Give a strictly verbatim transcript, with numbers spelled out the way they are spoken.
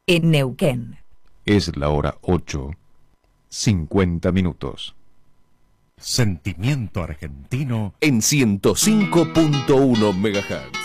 en Neuquén. Es la hora ocho, cincuenta minutos. Sentimiento argentino en ciento cinco punto uno megahertz.